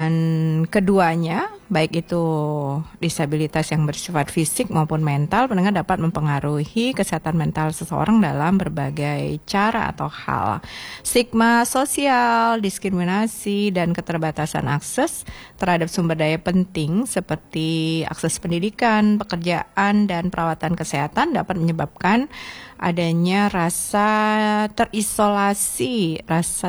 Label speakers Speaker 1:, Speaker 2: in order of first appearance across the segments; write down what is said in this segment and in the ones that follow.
Speaker 1: Dan keduanya, baik itu disabilitas yang bersifat fisik maupun mental, pendengar dapat mempengaruhi kesehatan mental seseorang dalam berbagai cara atau hal. Stigma sosial, diskriminasi, dan keterbatasan akses terhadap sumber daya penting seperti akses pendidikan, pekerjaan, dan perawatan kesehatan dapat menyebabkan adanya rasa terisolasi,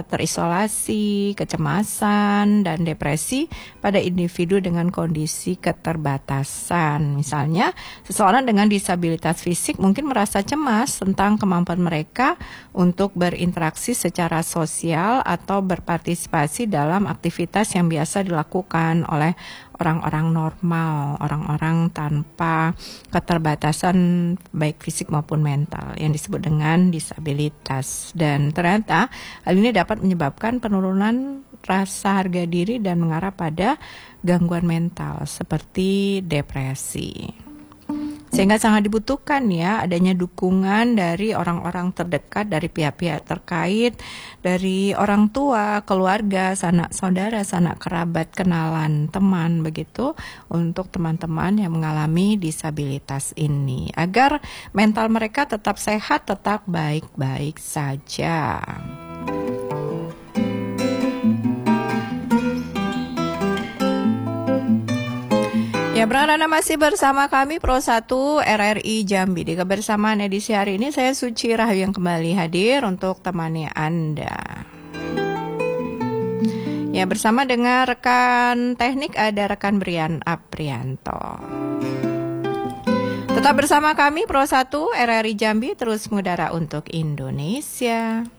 Speaker 1: kecemasan, dan depresi pada individu dengan kondisi keterbatasan. Misalnya, seseorang dengan disabilitas fisik mungkin merasa cemas tentang kemampuan mereka untuk berinteraksi secara sosial atau berpartisipasi dalam aktivitas yang biasa dilakukan oleh orang-orang normal, orang-orang tanpa keterbatasan baik fisik maupun mental yang disebut dengan disabilitas. Dan ternyata hal ini dapat menyebabkan penurunan rasa harga diri dan mengarah pada gangguan mental seperti depresi. Sehingga sangat dibutuhkan ya adanya dukungan dari orang-orang terdekat, dari pihak-pihak terkait, dari orang tua, keluarga, sanak saudara, sanak kerabat, kenalan, teman begitu untuk teman-teman yang mengalami disabilitas ini agar mental mereka tetap sehat, tetap baik-baik saja. Ya, Anda masih bersama kami Pro 1 RRI Jambi. Di kebersamaan edisi hari ini saya Suci Rahayu yang kembali hadir untuk temani Anda. Ya, bersama dengan rekan teknik ada rekan Brian Aprianto. Tetap bersama kami Pro 1 RRI Jambi terus mengudara untuk Indonesia.